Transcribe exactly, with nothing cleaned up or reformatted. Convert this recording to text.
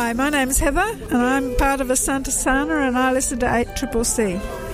Hi, my name's Heather and I'm part of Asante Sana and I listen to eight C C C.